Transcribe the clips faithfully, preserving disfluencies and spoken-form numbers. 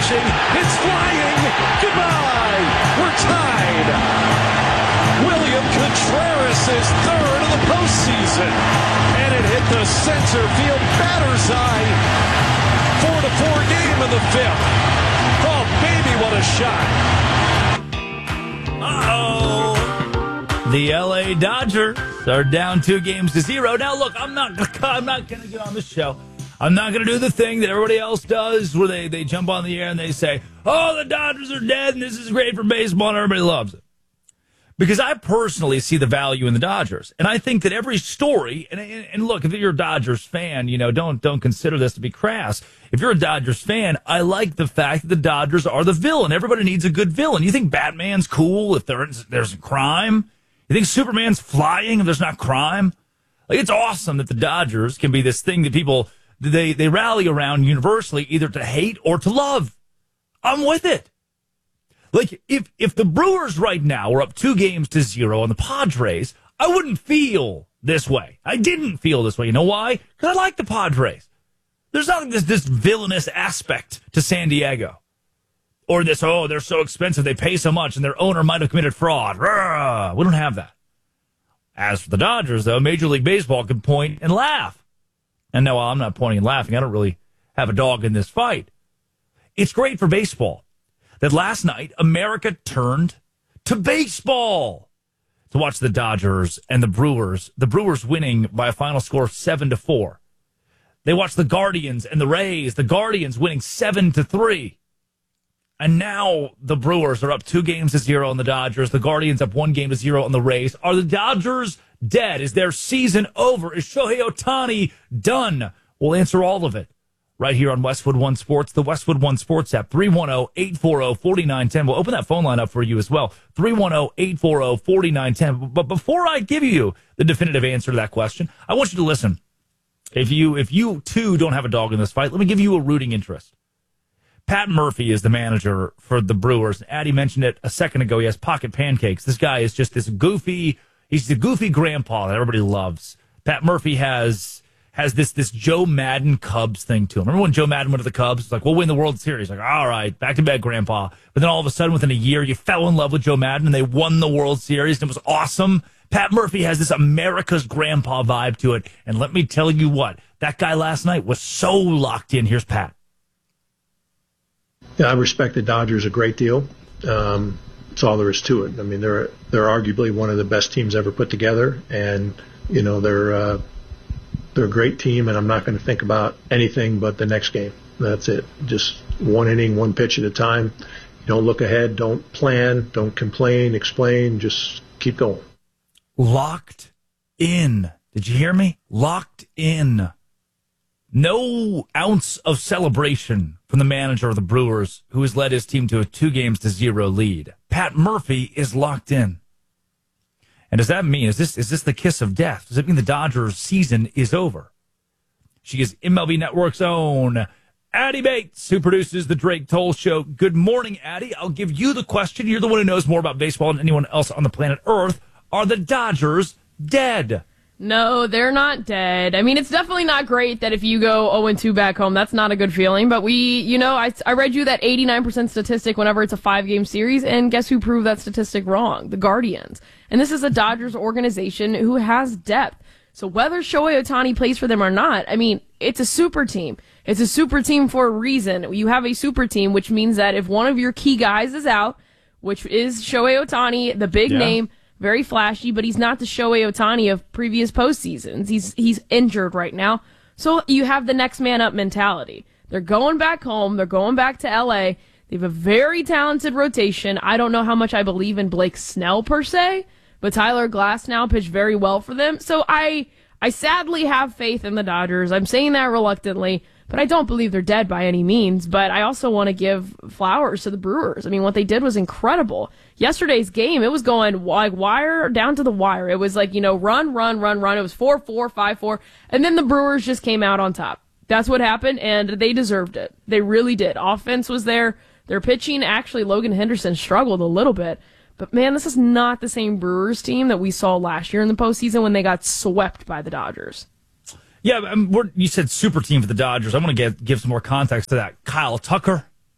pitching. It's flying. Goodbye. We're tied. William Contreras is third of the postseason. And it hit the center field batter's eye. Four to four game in the fifth. Oh, baby, what a shot. Uh-oh. The L A Dodgers are down two games to zero. Now, look, I'm not, I'm not going to get on the show. I'm not going to do the thing that everybody else does where they, they jump on the air and they say, oh, the Dodgers are dead and this is great for baseball and everybody loves it. Because I personally see the value in the Dodgers. And I think that every story, and, and, and look, if you're a Dodgers fan, you know, don't don't consider this to be crass. If you're a Dodgers fan, I like the fact that the Dodgers are the villain. Everybody needs a good villain. You think Batman's cool if there's, there's crime? You think Superman's flying if there's not crime? Like, it's awesome that the Dodgers can be this thing that people, they, they rally around universally, either to hate or to love. I'm with it. Like, if, if the Brewers right now were up two games to zero on the Padres, I wouldn't feel this way. I didn't feel this way. You know why? Because I like the Padres. There's not this, this villainous aspect to San Diego. Or this, oh, they're so expensive, they pay so much, and their owner might have committed fraud. Rah! We don't have that. As for the Dodgers, though, Major League Baseball can point and laugh. And no, I'm not pointing and laughing. I don't really have a dog in this fight. It's great for baseball that last night America turned to baseball to watch the Dodgers and the Brewers. The Brewers winning by a final score of seven to four. They watched the Guardians and the Rays. The Guardians winning seven to three. And now the Brewers are up two games to zero on the Dodgers. The Guardians up one game to zero on the Rays. Are the Dodgers dead? Is their season over? Is Shohei Ohtani done? We'll answer all of it right here on Westwood One Sports, the Westwood One Sports app, three one zero, eight four zero, four nine one zero. We'll open that phone line up for you as well, three one zero, eight four zero, four nine one zero. But before I give you the definitive answer to that question, I want you to listen. If you, if you too don't have a dog in this fight, let me give you a rooting interest. Pat Murphy is the manager for the Brewers. Addie mentioned it a second ago. He has pocket pancakes. This guy is just this goofy, he's the goofy grandpa that everybody loves. Pat Murphy has has this this Joe Madden Cubs thing to him. Remember when Joe Madden went to the Cubs? It's like, we'll win the World Series. Like, all right, back to bed, grandpa. But then all of a sudden, within a year, you fell in love with Joe Madden and they won the World Series and it was awesome. Pat Murphy has this America's grandpa vibe to it. And let me tell you what, that guy last night was so locked in. Here's Pat. Yeah, I respect the Dodgers a great deal. Um, that's all there is to it. I mean, they're they're arguably one of the best teams ever put together, and you know they're uh, they're a great team. And I'm not going to think about anything but the next game. That's it. Just one inning, one pitch at a time. You don't look ahead. Don't plan. Don't complain. Explain. Just keep going. Locked in. Did you hear me? Locked in. No ounce of celebration from the manager of the Brewers, who has led his team to a two games to zero lead. Pat Murphy is locked in. And does that mean, is this is this the kiss of death? Does it mean the Dodgers season is over? She is M L B Network's own Addie Bates, who produces the Drake Toll Show. Good morning, Addie. I'll give you the question. You're the one who knows more about baseball than anyone else on the planet Earth. Are the Dodgers dead? No, they're not dead. I mean, it's definitely not great that if you go oh and two back home, that's not a good feeling. But we, you know, I, I read you that eighty-nine percent statistic whenever it's a five-game series, and guess who proved that statistic wrong? The Guardians. And this is a Dodgers organization who has depth. So whether Shohei Ohtani plays for them or not, I mean, it's a super team. It's a super team for a reason. You have a super team, which means that if one of your key guys is out, which is Shohei Ohtani, the big yeah. name, very flashy, but he's not the Shohei Ohtani of previous postseasons. He's he's injured right now. So you have the next man up mentality. They're going back home. They're going back to L A. They have a very talented rotation. I don't know how much I believe in Blake Snell per se, but Tyler Glasnow pitched very well for them. So I I sadly have faith in the Dodgers. I'm saying that reluctantly, but I don't believe they're dead by any means. But I also want to give flowers to the Brewers. I mean, what they did was incredible. Yesterday's game, it was going like wire down to the wire. It was like, you know, run, run, run, run. It was four four, five four, and then the Brewers just came out on top. That's what happened, and they deserved it. They really did. Offense was there. Their pitching, actually, Logan Henderson struggled a little bit. But, man, this is not the same Brewers team that we saw last year in the postseason when they got swept by the Dodgers. Yeah, um, we're, you said super team for the Dodgers. I want to get, give some more context to that. Kyle Tucker,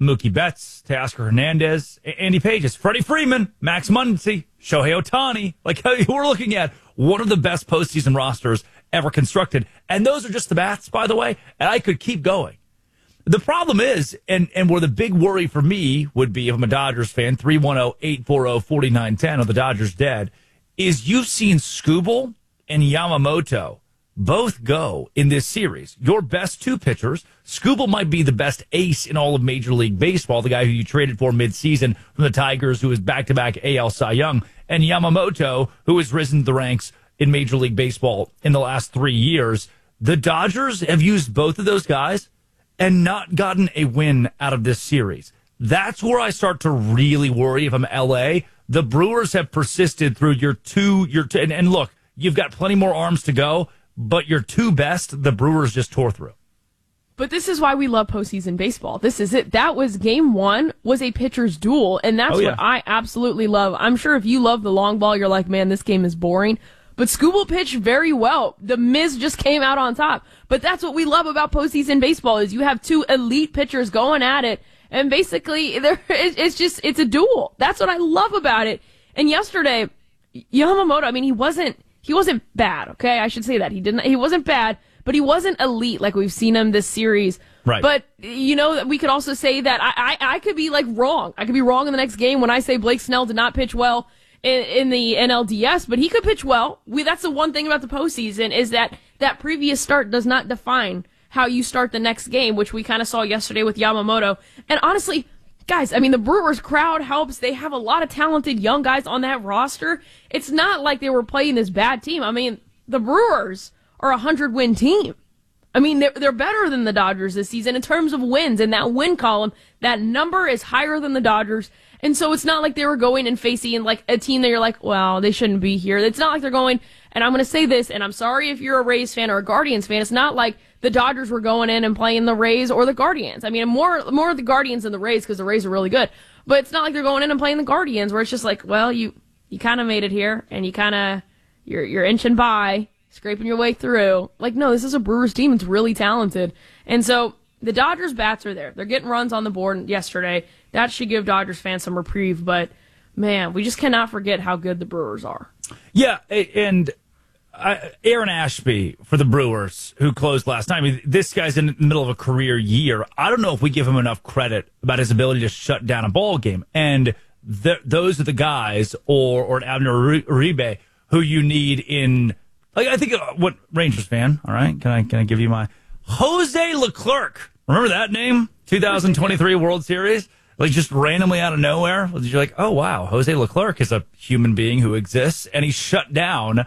Mookie Betts, Teoscar Hernandez, Andy Pages, Freddie Freeman, Max Muncy, Shohei Ohtani. Like, we're looking at one of the best postseason rosters ever constructed. And those are just the bats, by the way. And I could keep going. The problem is, and, and where the big worry for me would be if I'm a Dodgers fan, three one zero, eight four zero, four nine one zero, or the Dodgers dead, is you've seen Skubal and Yamamoto both go in this series. Your best two pitchers. Skubal might be the best ace in all of Major League Baseball, the guy who you traded for midseason from the Tigers, who is back-to-back A L Cy Young, and Yamamoto, who has risen to the ranks in Major League Baseball in the last three years. The Dodgers have used both of those guys and not gotten a win out of this series. That's where I start to really worry if I'm L A. The Brewers have persisted through your two, your two, and, and look, you've got plenty more arms to go, but your two best, the Brewers just tore through. But this is why we love postseason baseball. This is it. That was game one, was a pitcher's duel, and that's oh, yeah. what I absolutely love. I'm sure if you love the long ball, you're like, man, this game is boring. But Skubal pitched very well. The Miz just came out on top. But that's what we love about postseason baseball is you have two elite pitchers going at it, and basically it's just it's a duel. That's what I love about it. And yesterday, Yamamoto, I mean, he wasn't he wasn't bad. Okay, I should say that he didn't. He wasn't bad, but he wasn't elite like we've seen him this series. Right. But you know, we could also say that I I, I could be like wrong. I could be wrong in the next game when I say Blake Snell did not pitch well in, in the N L D S, but he could pitch well. We that's the one thing about the postseason is that that previous start does not define how you start the next game, which we kind of saw yesterday with Yamamoto. And honestly, guys, I mean, the Brewers crowd helps. They have a lot of talented young guys on that roster. It's not like they were playing this bad team. I mean, the Brewers are a hundred-win team. I mean, they're, they're better than the Dodgers this season in terms of wins. In that win column, that number is higher than the Dodgers. And so it's not like they were going and facing like a team that you're like, well, they shouldn't be here. It's not like they're going, and I'm going to say this, and I'm sorry if you're a Rays fan or a Guardians fan. It's not like the Dodgers were going in and playing the Rays or the Guardians. I mean, more more the Guardians than the Rays because the Rays are really good. But it's not like they're going in and playing the Guardians where it's just like, well, you you kind of made it here, and you kind of you're you're inching by, scraping your way through. Like, no, this is a Brewers team. It's really talented, and so the Dodgers bats are there. They're getting runs on the board yesterday. That should give Dodgers fans some reprieve. But man, we just cannot forget how good the Brewers are. Yeah, and uh, Aaron Ashby for the Brewers, who closed last night. I mean, this guy's in the middle of a career year. I don't know if we give him enough credit about his ability to shut down a ball game. And th- those are the guys, or or an Abner Uribe, who you need in. Like, I think uh, what Rangers fan. All right, can I can I give you my Jose Leclerc? Remember that name? twenty twenty-three World Series. Like, just randomly out of nowhere. You're like, oh, wow, Jose Leclerc is a human being who exists, and he shut down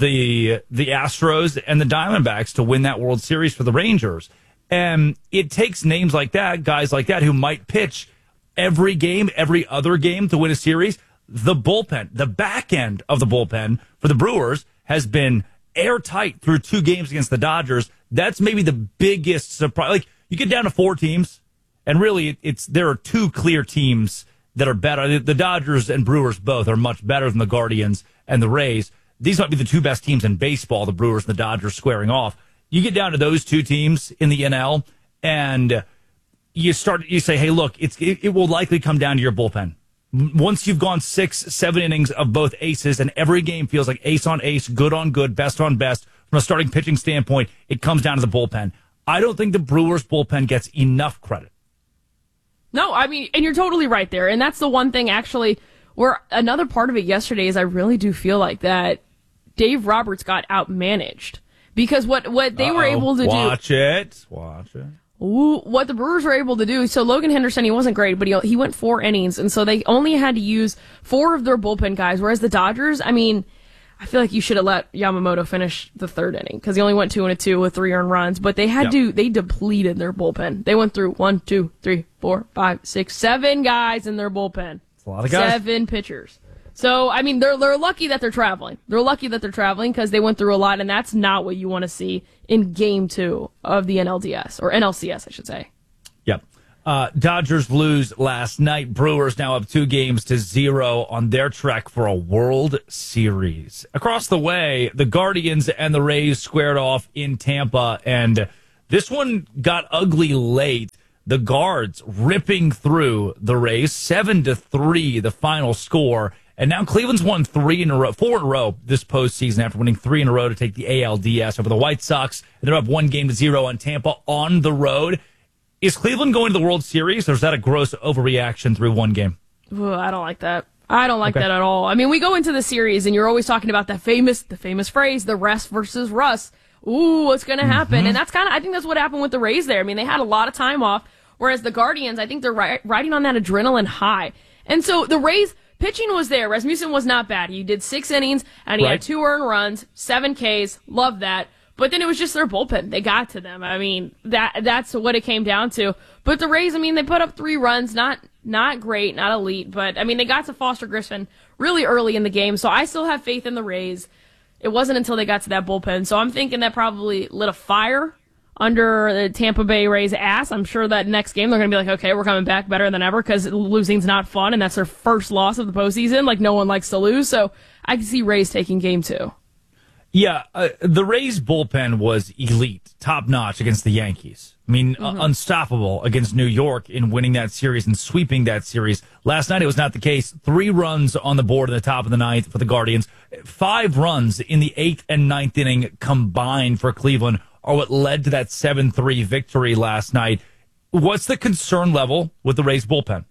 the the Astros and the Diamondbacks to win that World Series for the Rangers. And it takes names like that, guys like that, who might pitch every game, every other game to win a series. The bullpen, the back end of the bullpen for the Brewers has been airtight through two games against the Dodgers. That's maybe the biggest surprise. Like, you get down to four teams, and really, it's there are two clear teams that are better. The Dodgers and Brewers both are much better than the Guardians and the Rays. These might be the two best teams in baseball, the Brewers and the Dodgers squaring off. You get down to those two teams in the N L, and you start. You say, "Hey, look, it's it, it will likely come down to your bullpen." Once you've gone six, seven innings of both aces, and every game feels like ace on ace, good on good, best on best, from a starting pitching standpoint, it comes down to the bullpen. I don't think the Brewers bullpen gets enough credit. No, I mean, and you're totally right there. And that's the one thing, actually, where another part of it yesterday is I really do feel like that Dave Roberts got outmanaged. Because what, what they Uh-oh. were able to Watch do... Watch it. Watch it. Ooh, what the Brewers were able to do, so Logan Henderson, he wasn't great, but he he went four innings, and so they only had to use four of their bullpen guys, whereas the Dodgers, I mean, I feel like you should have let Yamamoto finish the third inning, because he only went two and a two with three earned runs, but they had yep. to, they depleted their bullpen. They went through one, two, three, four, five, six, seven guys in their bullpen. That's a lot of guys. Seven pitchers. So, I mean, they're they're lucky that they're traveling. They're lucky that they're traveling because they went through a lot, and that's not what you want to see in Game two of the N L D S, or N L C S, I should say. Yep. Uh, Dodgers lose last night. Brewers now up two games to zero on their trek for a World Series. Across the way, the Guardians and the Rays squared off in Tampa, and this one got ugly late. the Guards ripping through the Rays, seven to three, the final score. And now Cleveland's won three in a row, four in a row this postseason after winning three in a row to take the A L D S over the White Sox. And they're up one game to zero on Tampa on the road. Is Cleveland going to the World Series, or is that a gross overreaction through one game? Ooh, I don't like that. I don't like Okay. that at all. I mean, we go into the series, and you're always talking about that famous, the famous phrase, the rest versus Russ. Ooh, what's going to happen? Mm-hmm. And that's kind of, I think that's what happened with the Rays there. I mean, they had a lot of time off, whereas the Guardians, I think they're ri- riding on that adrenaline high. And so the Rays, pitching was there. Rasmussen was not bad. He did six innings, and he Right. had two earned runs, seven Ks. Love that. But then it was just their bullpen. They got to them. I mean, that that's what it came down to. But the Rays, I mean, they put up three runs. Not not great, not elite. But, I mean, they got to Foster Griffin really early in the game. So I still have faith in the Rays. It wasn't until they got to that bullpen. So I'm thinking that probably lit a fire under the Tampa Bay Rays' ass. I'm sure that next game they're going to be like, okay, we're coming back better than ever because losing's not fun, and that's their first loss of the postseason. Like, no one likes to lose. So I can see Rays taking game two. Yeah, uh, the Rays bullpen was elite, top-notch against the Yankees. I mean, Mm-hmm. uh, unstoppable against New York in winning that series and sweeping that series. Last night it was not the case. Three runs on the board in the top of the ninth for the Guardians. Five runs in the eighth and ninth inning combined for Cleveland are what led to that seven three victory last night. What's the concern level with the Rays bullpen?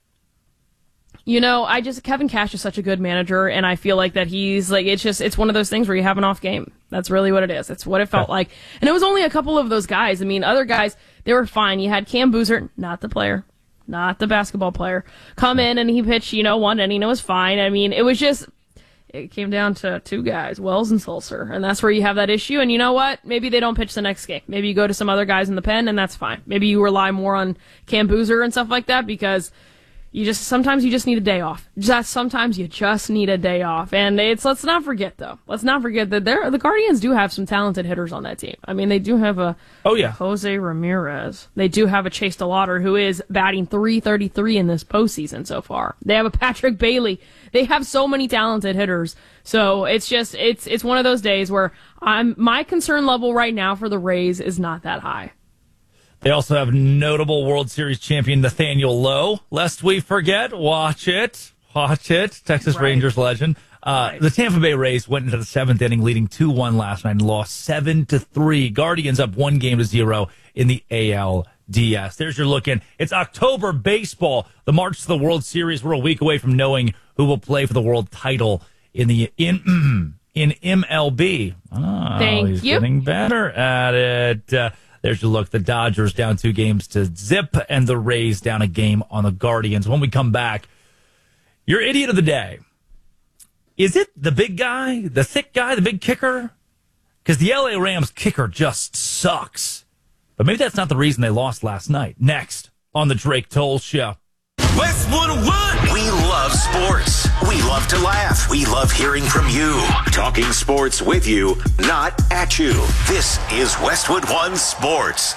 You know, I just, Kevin Cash is such a good manager, and I feel like that he's like, it's just, it's one of those things where you have an off game. That's really what it is. It's what it felt like. And it was only a couple of those guys. I mean, other guys, they were fine. You had Cam Boozert, not the player, not the basketball player, come in and he pitched, you know, one inning. It was fine. I mean, it was just, it came down to two guys, Wells and Sulcer, and that's where you have that issue. And you know what? Maybe they don't pitch the next game. Maybe you go to some other guys in the pen, and that's fine. Maybe you rely more on Cam Boozert and stuff like that because you just, sometimes you just need a day off. Just sometimes you just need a day off. And it's, let's not forget though. Let's not forget that they're, the Guardians do have some talented hitters on that team. I mean, they do have a Oh, yeah. Jose Ramirez. They do have a Chase DeLauder who is batting three thirty-three in this postseason so far. They have a Patrick Bailey. They have so many talented hitters. So it's just, it's, it's one of those days where I'm, my concern level right now for the Rays is not that high. They also have notable World Series champion Nathaniel Lowe. Lest we forget, watch it. Watch it. Texas Right. Rangers legend. Uh, Right. The Tampa Bay Rays went into the seventh inning leading two one last night and lost seven to three. Guardians up one game to zero in the A L D S. There's your look in. It's October baseball. The march to the World Series. We're a week away from knowing who will play for the world title in the in in M L B. Oh, Thank he's you. getting better at it. Uh, There's your look. The Dodgers down two games to zip, and the Rays down a game on the Guardians. When we come back, your idiot of the day. Is it the big guy, the thick guy, the big kicker? Because the L A Rams kicker just sucks. But maybe that's not the reason they lost last night. Next on the Drake Toll Show. Westwood One. We love sports. We love to laugh. We love hearing from you. Talking sports with you, not at you. This is Westwood One Sports.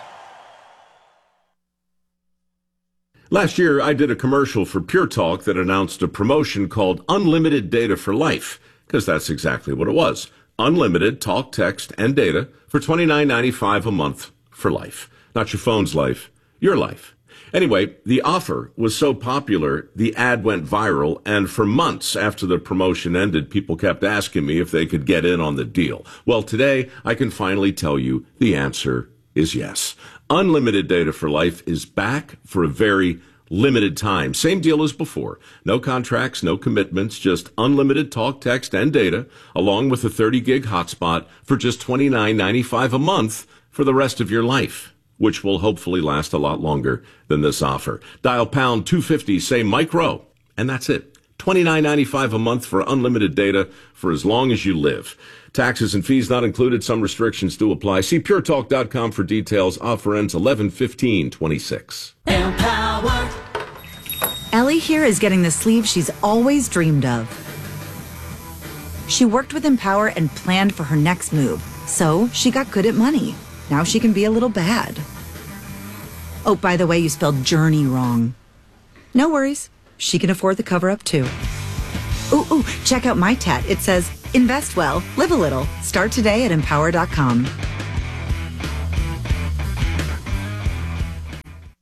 Last year, I did a commercial for Pure Talk that announced a promotion called Unlimited Data for Life, because that's exactly what it was. Unlimited talk, text, and data for twenty-nine ninety-five a month for life. Not your phone's life, your life. Anyway, the offer was so popular, the ad went viral, and for months after the promotion ended, people kept asking me if they could get in on the deal. Well, today, I can finally tell you the answer is yes. Unlimited Data for Life is back for a very limited time. Same deal as before. No contracts, no commitments, just unlimited talk, text, and data, along with a thirty gig hotspot for just twenty-nine ninety-five a month for the rest of your life, which will hopefully last a lot longer than this offer. Dial pound two fifty, say micro, and that's it. twenty-nine ninety-five a month for unlimited data for as long as you live. Taxes and fees not included. Some restrictions do apply. See pure talk dot com for details. Offer ends eleven fifteen twenty-six. Empower. Ellie here is getting the sleeve she's always dreamed of. She worked with Empower and planned for her next move, so she got good at money. Now she can be a little bad. Oh, by the way, you spelled journey wrong. No worries. She can afford the cover-up, too. Ooh, ooh, check out my tat. It says, invest well, live a little. Start today at empower dot com.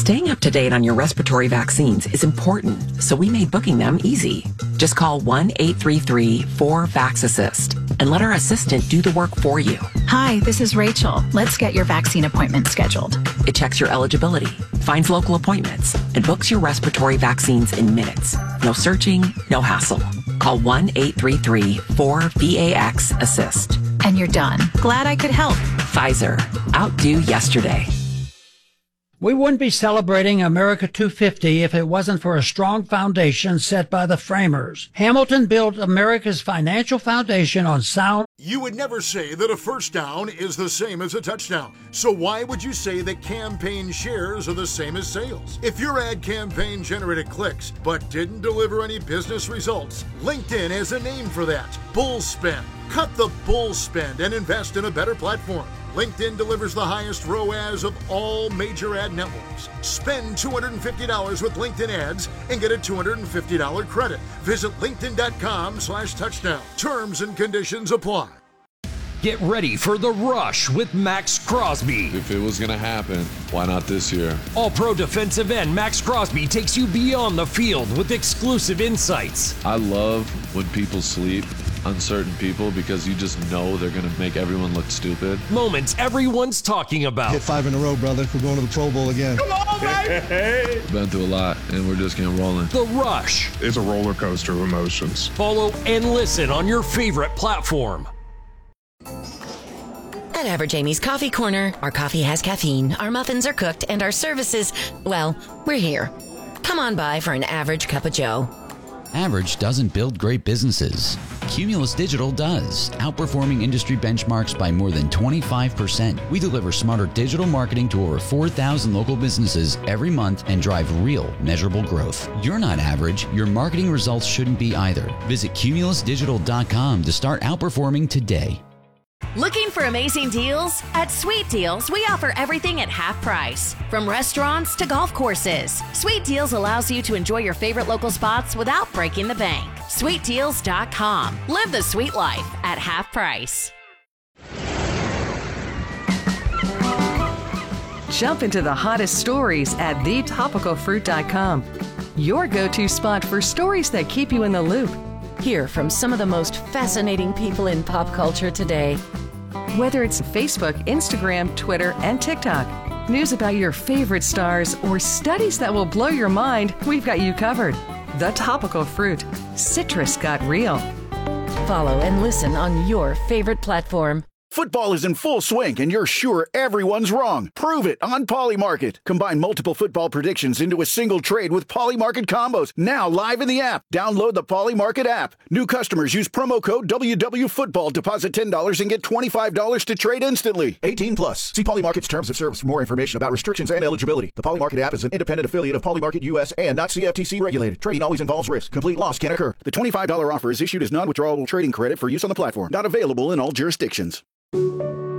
Staying up to date on your respiratory vaccines is important, so we made booking them easy. Just call one eight three three four VAX-ASSIST and let our assistant do the work for you. Hi, this is Rachel. Let's get your vaccine appointment scheduled. It checks your eligibility, finds local appointments, and books your respiratory vaccines in minutes. No searching, no hassle. Call one eight three three four VAX-ASSIST. And you're done. Glad I could help. Pfizer. Outdo yesterday. We wouldn't be celebrating America two fifty if it wasn't for a strong foundation set by the framers. Hamilton built America's financial foundation on sound. You would never say that a first down is the same as a touchdown. So why would you say that campaign shares are the same as sales? If your ad campaign generated clicks but didn't deliver any business results, LinkedIn has a name for that. Bull spend. Cut the bull spend and invest in a better platform. LinkedIn delivers the highest R O A S of all major ad networks. Spend two hundred fifty dollars with LinkedIn ads and get a two hundred fifty dollars credit. Visit linkedin.com slash touchdown. Terms and conditions apply. Get ready for The Rush with Max Crosby. If it was going to happen, why not this year? All-pro defensive end Max Crosby takes you beyond the field with exclusive insights. I love when people sleep on certain people because you just know they're going to make everyone look stupid. Moments everyone's talking about. Hit five in a row, brother. We're going to the Pro Bowl again. Come on, baby! Been through a lot, and we're just getting rolling. The Rush. It's a roller coaster of emotions. Follow and listen on your favorite platform. At Average Amy's Coffee Corner, our coffee has caffeine, our muffins are cooked, and our services, well, we're here. Come on by for an average cup of joe. Average doesn't build great businesses. Cumulus Digital does, outperforming industry benchmarks by more than twenty-five percent. We deliver smarter digital marketing to over four thousand local businesses every month and drive real, measurable growth. You're not average. Your marketing results shouldn't be either. Visit cumulus digital dot com to start outperforming today. Looking for amazing deals? At Sweet Deals, we offer everything at half price. From restaurants to golf courses, Sweet Deals allows you to enjoy your favorite local spots without breaking the bank. sweet deals dot com. Live the sweet life at half price. Jump into the hottest stories at the topical fruit dot com. Your go-to spot for stories that keep you in the loop. Hear from some of the most fascinating people in pop culture today. Whether it's Facebook, Instagram, Twitter, and TikTok, news about your favorite stars, or studies that will blow your mind, we've got you covered. The Topical Fruit. Citrus got real. Follow and listen on your favorite platform. Football is in full swing, and you're sure everyone's wrong. Prove it on Polymarket. Combine multiple football predictions into a single trade with Polymarket combos. Now live in the app. Download the Polymarket app. New customers use promo code W W Football. Deposit ten dollars and get twenty-five dollars to trade instantly. eighteen plus. See Polymarket's terms of service for more information about restrictions and eligibility. The Polymarket app is an independent affiliate of Polymarket U S and not C F T C regulated. Trading always involves risk. Complete loss can occur. The twenty-five dollars offer is issued as non-withdrawable trading credit for use on the platform. Not available in all jurisdictions.